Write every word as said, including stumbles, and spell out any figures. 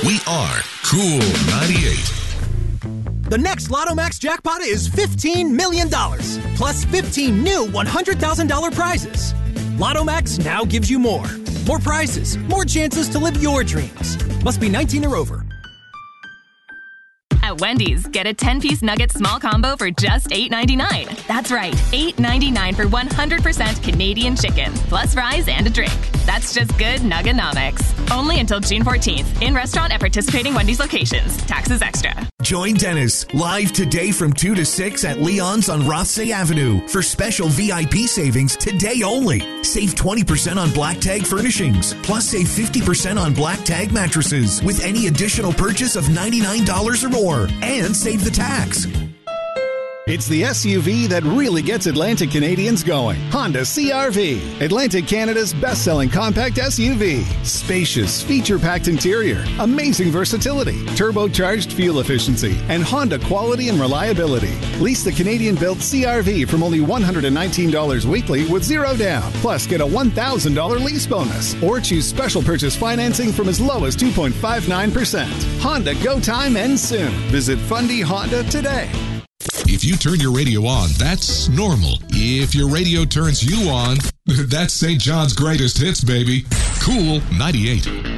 We are Cool ninety-eight. The next Lotto Max jackpot is fifteen million dollars, plus fifteen new one hundred thousand dollars prizes. Lotto Max now gives you more. More prizes, more chances to live your dreams. Must be nineteen or over. At Wendy's, get a ten-piece nugget small combo for just eight ninety-nine. That's right, eight ninety-nine for one hundred percent Canadian chicken, plus fries and a drink. That's just good Nuggenomics. Only until June fourteenth. In restaurant at participating Wendy's locations. Taxes extra. Join Dennis live today from two to six at Leon's on Rothsay Avenue for special V I P savings today only. Save twenty percent on Black Tag furnishings, plus save fifty percent on Black Tag mattresses with any additional purchase of ninety-nine dollars or more. And save the tax. It's the S U V that really gets Atlantic Canadians going. Honda C R V, Atlantic Canada's best-selling compact S U V. Spacious, feature-packed interior, amazing versatility, turbocharged fuel efficiency, and Honda quality and reliability. Lease the Canadian-built C R V from only one hundred nineteen dollars weekly with zero down. Plus, get a one thousand dollars lease bonus. Or choose special purchase financing from as low as two point five nine percent. Honda Go Time ends soon. Visit Fundy Honda today. If you turn your radio on, that's normal. If your radio turns you on, that's Saint John's greatest hits, baby. Cool ninety-eight.